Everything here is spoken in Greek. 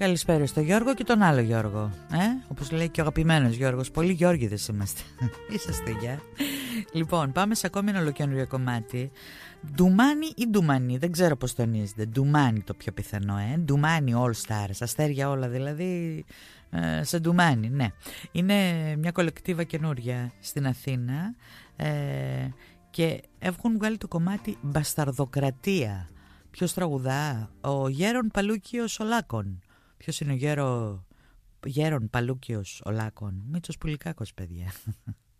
Καλησπέρα στο Γιώργο και τον άλλο Γιώργο. Όπως λέει και ο αγαπημένος Γιώργος. Πολλοί Γιώργηδες είμαστε. Είσαστε, γεια. Λοιπόν, πάμε σε ακόμη ένα ολοκαινούριο κομμάτι. Ντουμάνι ή Ντουμάνι, δεν ξέρω πώς τονίζεται. Ντουμάνι το πιο πιθανό, Ντουμάνι All Stars, αστέρια όλα δηλαδή. Σε Ντουμάνι, ναι. Είναι μια κολεκτίβα καινούρια στην Αθήνα και έχουν βγάλει το κομμάτι Μπασταρδοκρατία. Ποιος τραγουδά? Ο Γέρον Παλούκιος Ολάκων. Ποιος είναι ο Γέρον Παλούκιος Ολάκων? Μήτσος Πουλικάκος, παιδιά.